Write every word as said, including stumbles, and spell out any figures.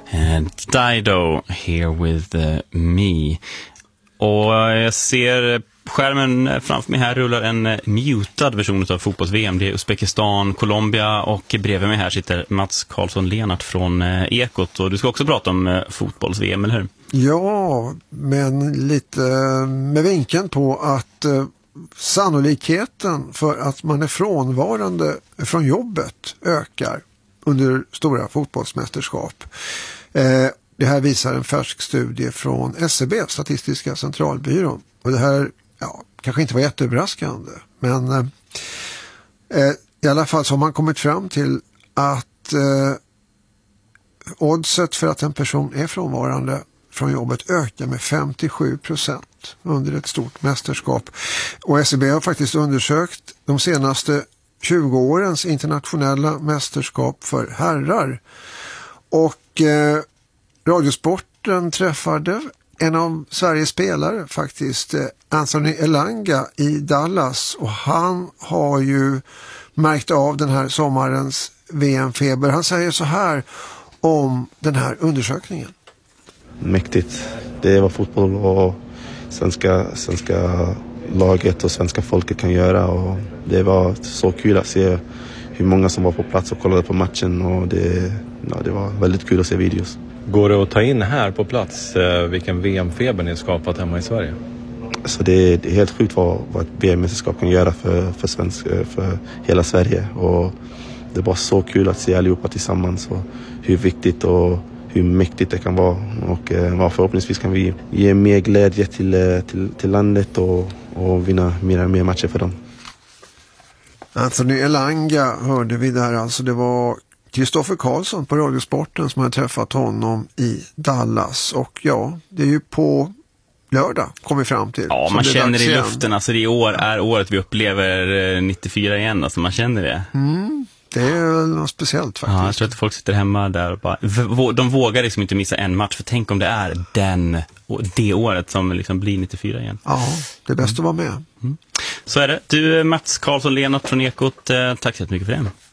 Uh, Dido here with uh, me. Och jag ser skärmen framför mig här rullar en mutad version av fotbolls-V M. Det är Uzbekistan, Colombia och bredvid mig här sitter Mats Karlsson-Lenart från Ekot. Och du ska också prata om fotbolls-V M, eller hur? Ja, men lite med vinkeln på att eh, sannolikheten för att man är frånvarande från jobbet ökar under stora fotbollsmästerskap. Eh, det här visar en färsk studie från S C B, Statistiska centralbyrån. Och det här ja, kanske inte var jätteöverraskande, men eh, i alla fall så har man kommit fram till att eh, oddset för att en person är frånvarande från jobbet ökar med femtiosju procent under ett stort mästerskap. Och S C B har faktiskt undersökt de senaste tjugo årens internationella mästerskap för herrar. Och eh, Radiosporten träffade en av Sveriges spelare faktiskt, eh, Anthony Elanga i Dallas. Och han har ju märkt av den här sommarens V M-feber. Han säger så här om den här undersökningen. Mäktigt. Det var fotboll och svenska, svenska laget och svenska folket kan göra. Och det var så kul att se hur många som var på plats och kollade på matchen. Och det, ja, det var väldigt kul att se videos. Går det att ta in här på plats eh, vilken V M-feber ni har skapat hemma i Sverige? Så det, det är helt sjukt vad, vad ett V M-mästerskap kan göra för, för, svensk, för hela Sverige. Och det var så kul att se allihopa tillsammans och hur viktigt och hur mäktigt det kan vara. Och eh, förhoppningsvis kan vi ge mer glädje till, till, till landet och, och vinna mer och mer matcher för dem. Anthony Elanga hörde vi där. Alltså det var Kristoffer Karlsson på Radiosporten som hade träffat honom i Dallas. Och ja, det är ju på lördag kom vi fram till. Ja, man känner det i luften. Alltså det i år är året vi upplever nittiofyra igen. Alltså man känner det. Mm. Det är något speciellt faktiskt. Ja, jag tror att folk sitter hemma där och bara, de vågar liksom inte missa en match, för tänk om det är den det året som liksom blir nittiofyra igen. Ja, det är bäst mm. att vara med. Mm. Så är det. Du, Mats Karlsson-Lenart från Ekot, tack så mycket för det.